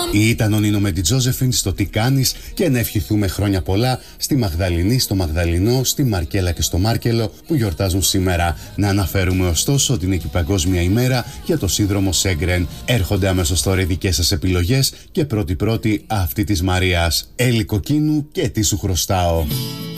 Ήταν ο Νίνο με την Τζόζεφιν στο Τι κάνεις και να ευχηθούμε χρόνια πολλά στη Μαγδαληνή, στο Μαγδαλινό, στη Μαρκέλα και στο Μάρκελο που γιορτάζουν σήμερα. Να αναφέρουμε ωστόσο ότι είναι και η Παγκόσμια ημέρα για το σύνδρομο Σέγκρεν. Έρχονται αμέσως τώρα οι δικές σας επιλογές και πρώτη αυτή της Μαρίας. Έλλη Κοκκίνου και τι σου χρωστάω.